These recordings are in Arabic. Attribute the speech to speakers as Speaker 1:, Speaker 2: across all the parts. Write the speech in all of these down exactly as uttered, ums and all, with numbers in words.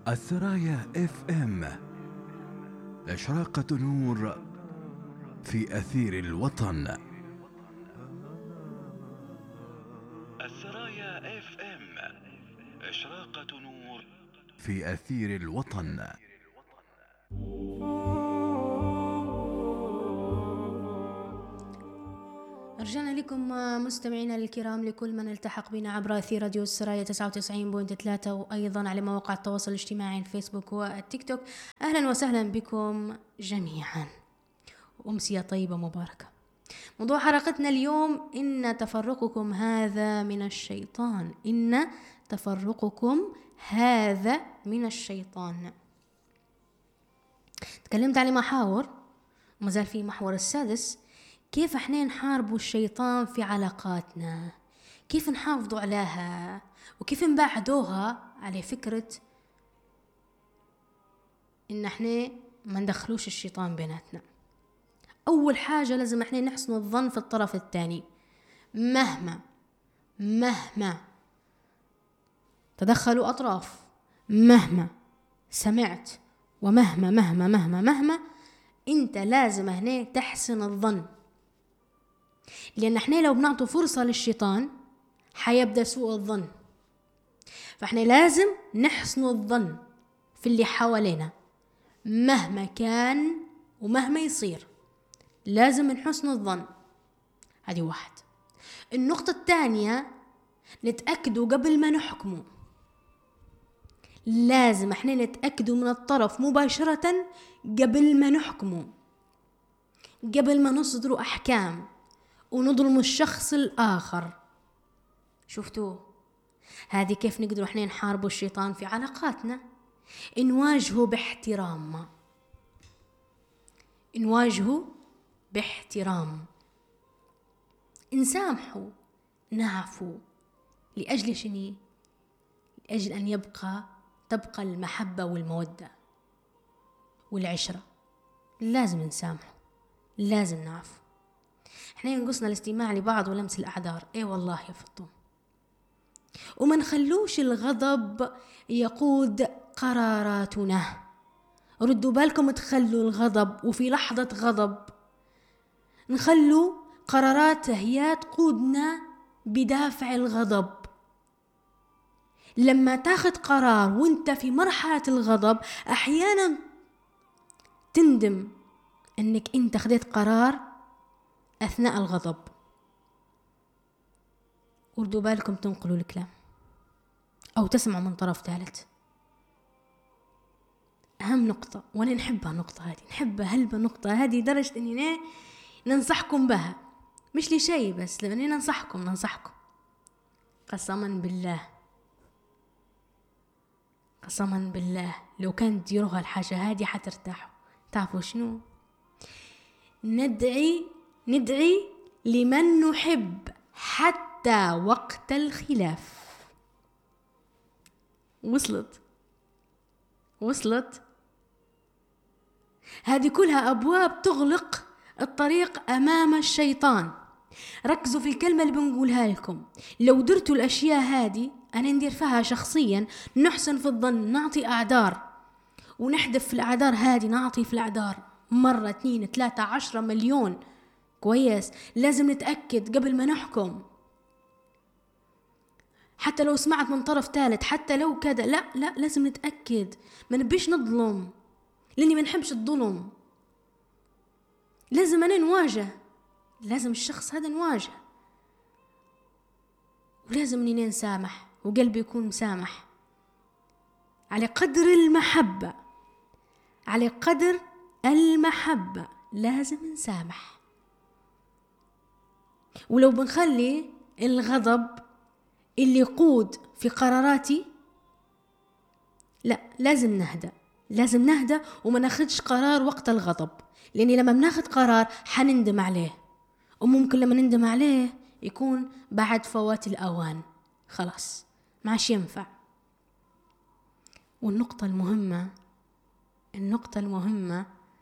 Speaker 1: الثرايا اف ام، إشراقة نور في أثير الوطن. الثرايا اف ام، إشراقة نور في أثير الوطن.
Speaker 2: رجعنا لكم مستمعينا الكرام، لكل من التحق بنا عبر أثير راديو السرايا تسعة وتسعين فاصلة ثلاثة، وأيضا على مواقع التواصل الاجتماعي الفيسبوك والتيك توك. أهلا وسهلا بكم جميعا، أمسية طيبة مباركة. موضوع حلقتنا اليوم: إن تفرقكم هذا من الشيطان. إن تفرقكم هذا من الشيطان. تكلمت على محاور وما زال في محور السادس: كيف احنا نحاربوا الشيطان في علاقاتنا، كيف نحافظوا عليها، وكيف نبعدوها على فكرة ان احنا ما ندخلوش الشيطان بيناتنا. اول حاجة لازم احنا نحسن الظن في الطرف الثاني. مهما مهما تدخلوا اطراف، مهما سمعت، ومهما مهما مهما مهما انت لازم هنا تحسن الظن، لأن احنا لو بنعطوا فرصة للشيطان حيبدأ سوء الظن. فاحنا لازم نحسن الظن في اللي حوالينا مهما كان ومهما يصير، لازم نحسن الظن. هذه واحد. النقطة الثانية: نتأكدوا قبل ما نحكموا. لازم احنا نتأكدوا من الطرف مباشرة قبل ما نحكموا، قبل ما نصدروا أحكام ونظلم الشخص الآخر. شفتوا هذه كيف نقدر احنا نحاربوا الشيطان في علاقاتنا؟ نواجهه باحترام، نواجهه باحترام، نسامحه، نعفو. لأجل شني؟ لأجل أن يبقى تبقى المحبة والمودة والعشرة. لازم نسامحه، لازم نعفو. احنا ينقصنا الاستماع لبعض ولمس الأعذار. ايه والله يا فطوم. وما نخلوش الغضب يقود قراراتنا. ردوا بالكم، تخلوا الغضب وفي لحظة غضب نخلوا قرارات هي تقودنا بدافع الغضب. لما تاخد قرار وانت في مرحلة الغضب احيانا تندم انك انت خديت قرار أثناء الغضب. وردوا بالكم تنقلوا الكلام أو تسمعوا من طرف ثالث. أهم نقطة، وأنا نحبها النقطة هذه، نحبها هلبة النقطة هذه درجة أني ننصحكم بها، مش لشيء بس لأني ننصحكم ننصحكم قسما بالله قسما بالله لو كانت تديروها الحاجة هذه حترتاحوا. تعرفوا شنو؟ ندعي ندعي لمن نحب حتى وقت الخلاف. وصلت وصلت هذه كلها أبواب تغلق الطريق أمام الشيطان. ركزوا في الكلمة اللي بنقولها لكم. لو درتوا الأشياء هذه، أنا ندير فيها شخصيا، نحسن في الظن، نعطي أعذار ونحذف في الأعذار هذه، نعطي في الأعذار مرة اثنين ثلاثة عشرة مليون. كويس. لازم نتأكد قبل ما نحكم، حتى لو سمعت من طرف ثالث، حتى لو كذا، لا لا لازم نتأكد. ما نبيش نظلم لاني ما نحبش الظلم. لازم انا نواجه، لازم الشخص هذا نواجه، ولازم اني نسامح وقلبي يكون مسامح على قدر المحبة. على قدر المحبة لازم نسامح. ولو بنخلي الغضب اللي يقود في قراراتي، لا لازم نهدأ، لازم نهدأ وما ناخدش قرار وقت الغضب، لأني لما بناخد قرار حنندم عليه، وممكن لما نندم عليه يكون بعد فوات الأوان، خلاص معش ينفع. والنقطة المهمة النقطة المهمة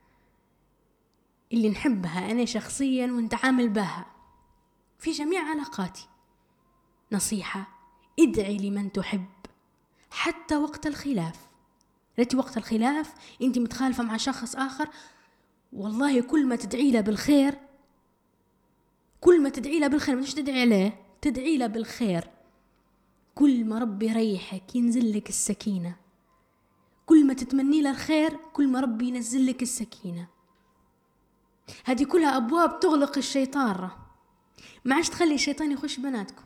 Speaker 2: اللي نحبها أنا شخصيا ونتعامل بها في جميع علاقاتي، نصيحة: ادعي لمن تحب حتى وقت الخلاف. ريتي وقت الخلاف انت متخالفة مع شخص آخر، والله كل ما تدعي له بالخير، كل ما تدعي له بالخير، مش تدعي له، تدعي له بالخير، كل ما ربي يريحك ينزل لك السكينة. كل ما تتمني له الخير كل ما ربي ينزل لك السكينة. هذه كلها أبواب تغلق الشيطان، ما عادش تخلي الشيطان يخش بناتكم.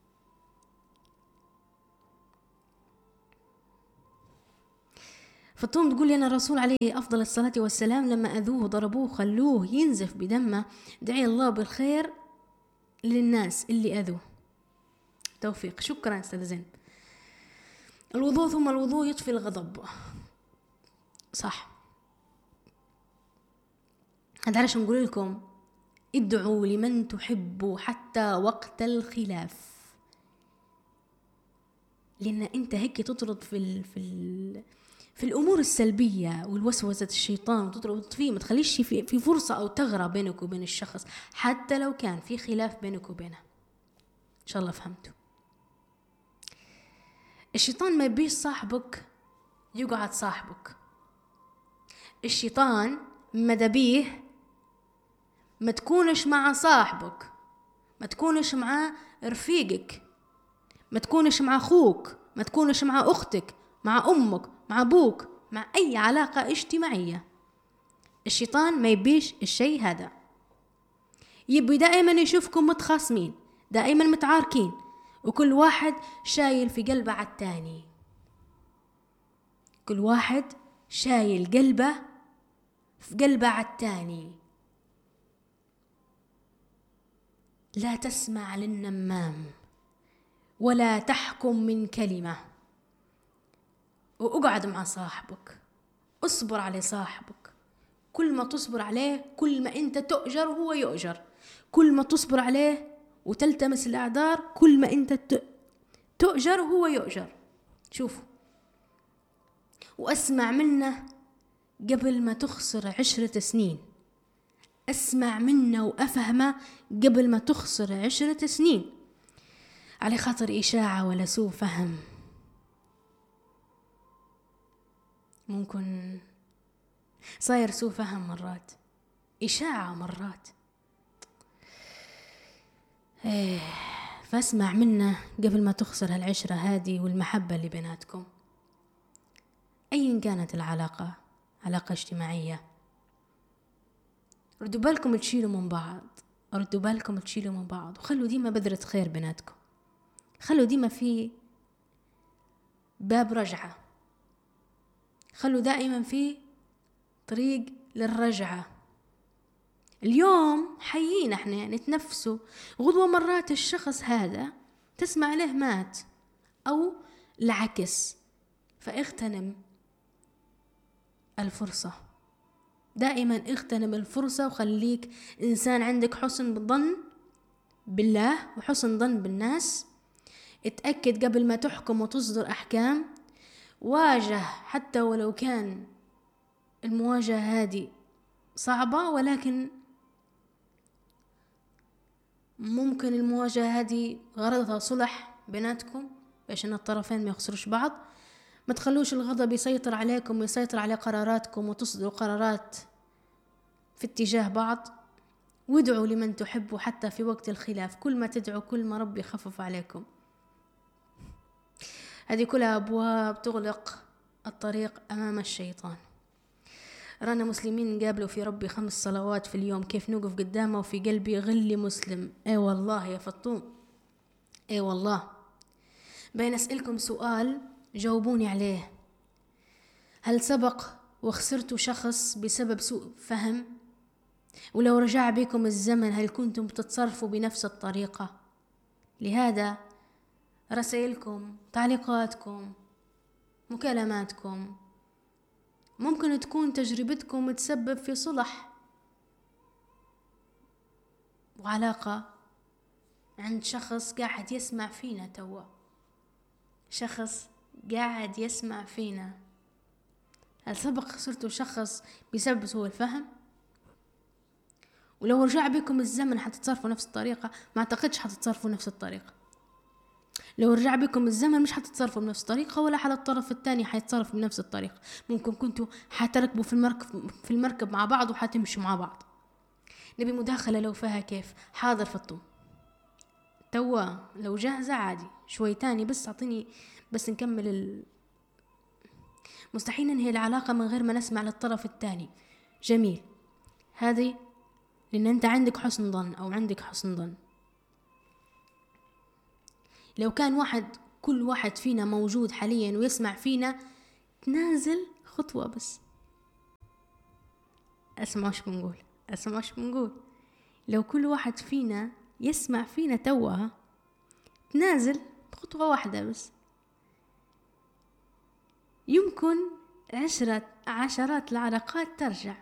Speaker 2: فطوم تقول لي أنا الرسول عليه أفضل الصلاة والسلام لما أذوه ضربوه خلوه ينزف بدمه، دعي الله بالخير للناس اللي أذوه. توفيق. شكرا أستاذ زين. الوضوء ثم الوضوء يطفي الغضب، صح. هذا علاش نقول لكم ادعوا لمن تحبوا حتى وقت الخلاف، لأن أنت هيك تطرد في ال في ال في الأمور السلبية والوسوسة الشيطان، وتطرد فيه، ما تخليش في في فرصة أو تغرى بينك وبين الشخص حتى لو كان في خلاف بينك وبينه. إن شاء الله فهمتوا. الشيطان ما يبيش صاحبك يقعد صاحبك. الشيطان ماذا بيه ما تكونش مع صاحبك، ما تكونش مع رفيقك، ما تكونش مع أخوك، ما تكونش مع أختك، مع أمك، مع أبوك، مع أي علاقة اجتماعية. الشيطان ما يبيش الشيء هذا، يبي دائما يشوفكم متخاصمين، دائما متعاركين، وكل واحد شايل في قلبه على التاني، كل واحد شايل قلبه في قلبه على التاني. لا تسمع للنمام ولا تحكم من كلمة، واقعد مع صاحبك، اصبر على صاحبك. كل ما تصبر عليه كل ما انت تؤجر وهو يؤجر، كل ما تصبر عليه وتلتمس الأعذار كل ما انت تؤجر وهو يؤجر. شوفوا، واسمع منه قبل ما تخسر عشرة سنين، اسمع منه وافهمه قبل ما تخسر عشرة سنين، على خاطر إشاعة ولا سوء فهم ممكن صاير سوء فهم مرات، إشاعة مرات. إيه، فاسمع منه قبل ما تخسر هالعشرة هذه والمحبة اللي بيناتكم، أيا كانت العلاقة، علاقة اجتماعية. ردوا بالكم تشيلوا من بعض، ردوا بالكم تشيلوا من بعض، وخلوا ديما بذرة خير بيناتكم، خلوا ديما في باب رجعة، خلوا دائما في طريق للرجعة. اليوم حيين احنا نتنفسوا، غدوة مرات الشخص هذا تسمع له مات أو العكس، فاغتنم الفرصة، دائما اغتنم الفرصة، وخليك إنسان عندك حسن ظن بالله وحسن ظن بالناس. اتأكد قبل ما تحكم وتصدر أحكام، واجه حتى ولو كان المواجهة هذه صعبة، ولكن ممكن المواجهة هذه غرضها صلح بيناتكم باش ان الطرفين ما يخسروش بعض. ما تخلوش الغضب يسيطر عليكم ويسيطر على قراراتكم وتصدروا قرارات في اتجاه بعض. وادعوا لمن تحبوا حتى في وقت الخلاف، كل ما تدعوا كل ما ربي يخفف عليكم. هذه كلها أبواب تغلق الطريق أمام الشيطان. رانا مسلمين نقابلوا في ربي خمس صلوات في اليوم، كيف نوقف قدامه وفي قلبي غلي مسلم. اي والله يا فطوم، اي والله. بين أسألكم سؤال جاوبوني عليه، هل سبق وخسرتوا شخص بسبب سوء فهم؟ ولو رجع بكم الزمن هل كنتم تتصرفوا بنفس الطريقة؟ لهذا رسائلكم، تعليقاتكم، مكالماتكم ممكن تكون تجربتكم تسبب في صلح وعلاقة عند شخص قاعد يسمع فينا توا، شخص قاعد يسمع فينا. هل سبق خسرتوا شخص بسبب سوء الفهم؟ ولو رجع بكم الزمن حتتصرفوا نفس الطريقة؟ ما اعتقدش حتتصرفوا نفس الطريقة، لو رجع بكم الزمن مش حتتصرفوا بنفس الطريقة، ولا على الطرف الثاني حيتصرف بنفس الطريقة. ممكن كنتوا حتركبوا في المركب في المركب مع بعض وحتمشوا مع بعض. نبي مداخلة لو فيها كيف. حاضر فطوم، توا لو جاهزة عادي شوي تاني، بس اعطيني بس نكمل ال... مستحيل ننهي العلاقة من غير ما نسمع للطرف الثاني. جميل، هذه لأن أنت عندك حسن ظن أو عندك حسن ظن. لو كان واحد كل واحد فينا موجود حاليا ويسمع فينا، تنازل خطوة بس. أسمع وش بنقول أسمع وش بنقول لو كل واحد فينا يسمع فينا توها، تنازل خطوة واحدة بس. يمكن عشرة عشرات العلاقات ترجع،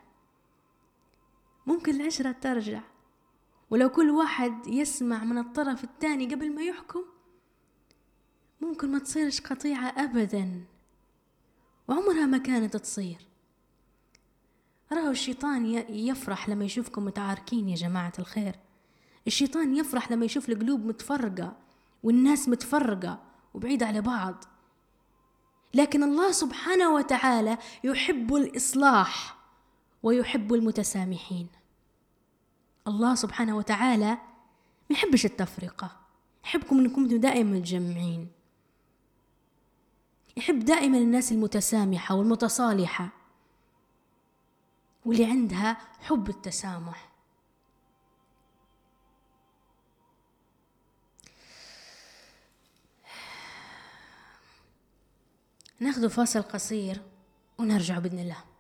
Speaker 2: ممكن العشرة ترجع، ولو كل واحد يسمع من الطرف الثاني قبل ما يحكم، ممكن ما تصيرش قطيعة أبدا، وعمرها ما كانت تصير. راهو الشيطان يفرح لما يشوفكم متعاركين يا جماعة الخير. الشيطان يفرح لما يشوف القلوب متفرقة والناس متفرقة وبعيدة على بعض. لكن الله سبحانه وتعالى يحب الإصلاح ويحب المتسامحين. الله سبحانه وتعالى ما يحبش التفرقة، يحبكم أنكم دائما متجمعين، يحب دائما الناس المتسامحة والمتصالحة واللي عندها حب التسامح. ناخذ فاصل قصير ونرجع بإذن الله.